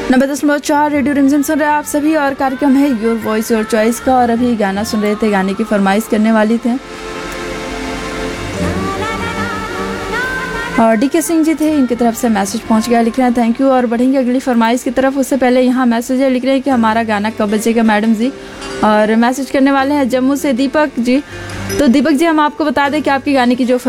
90.4 radio रिमझिम सुन रहे हैं आप सभी और कार्यक्रम है योर वॉइस योर चॉइस का। और अभी गाना सुन रहे थे, गाने की फरमाइश करने वाली थे और डीके सिंह जी थे, इनकी तरफ से मैसेज पहुंच गया, लिख रहे हैं थैंक यू। और बढ़ेंगे अगली फरमाइश की तरफ, उससे पहले यहाँ मैसेज है, लिख रहे हैं कि हमारा गाना कब बजेगा मैडम जी। और मैसेज करने वाले हैं जम्मू से दीपक जी। तो दीपक जी, हम आपको बता दें कि आपके गाने की जो